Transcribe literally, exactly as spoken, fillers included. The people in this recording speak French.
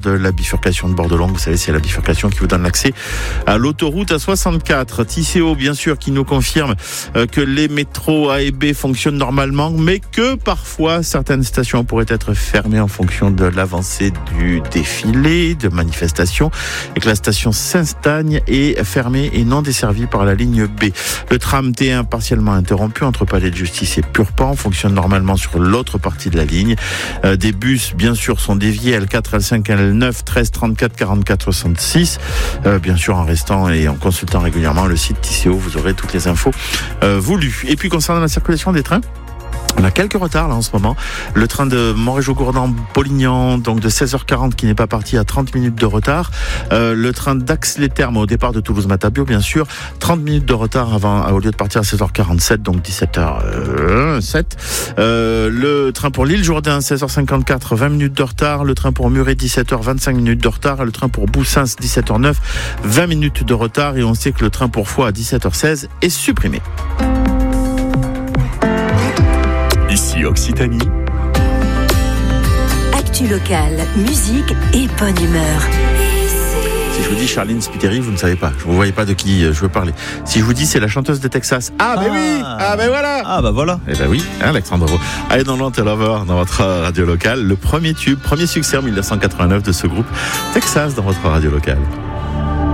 de la bifurcation de Bordelongue. Vous savez, c'est la bifurcation qui vous donne l'accès à l'autoroute A soixante-quatre. Tisséo, bien sûr, qui nous confirme que les métros A et B fonctionnent normalement, mais que parfois certaines stations pourraient être fermées en fonction de l'avancée du défilé, de manifestations, et que la station Saint-Stagne est fermée et non desservie par la ligne B. Le tram T un partiellement interrompu entre Palais de Justice et Purpan fonctionne normalement sur l'autre partie de la ligne. Euh, des bus, bien sûr, sont déviés L quatre, L cinq, L neuf, treize, trente-quatre, quarante-quatre, soixante-six. Euh, bien sûr, en restant et en consultant régulièrement le site Tisséo, vous aurez toutes les infos euh, voulues. Et puis, concernant la circulation des trains, on a quelques retards là en ce moment. Le train de Montrégeau-Gourdon-Polignan, donc de seize heures quarante, qui n'est pas parti, à trente minutes de retard. Euh, le train d'Ax-les-Thermes au départ de Toulouse-Matabio, bien sûr, trente minutes de retard avant, au lieu de partir à seize heures quarante-sept, donc dix-sept heures sept. Euh, le train pour l'Île-Jourdain, seize heures cinquante-quatre, vingt minutes de retard. Le train pour Muret, dix-sept heures, vingt-cinq minutes de retard. Le train pour Boussins, dix-sept heures neuf, vingt minutes de retard. Et on sait que le train pour Foix à dix-sept heures seize est supprimé. Ici Occitanie. Actu locale, musique et bonne humeur. Si je vous dis Charline Spiteri, vous ne savez pas. Je ne vous voyez pas de qui je veux parler. Si je vous dis c'est la chanteuse de Texas. Ah, ben ah, oui. Ah, ben voilà. Ah, ben voilà. Eh ben oui, hein, Alexandre. Allez dans l'Ante Lover, dans votre radio locale. Le premier tube, premier succès en dix-neuf cent quatre-vingt-neuf de ce groupe Texas dans votre radio locale.